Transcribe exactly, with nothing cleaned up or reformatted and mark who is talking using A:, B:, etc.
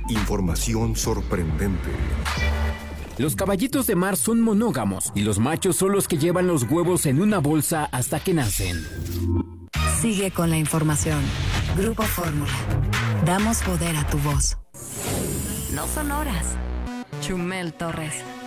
A: Información sorprendente.
B: Los caballitos de mar son monógamos y los machos son los que llevan los huevos en una bolsa hasta que nacen.
C: Sigue con la información. Grupo Fórmula. Damos poder a tu voz. No son horas. Chumel Torres.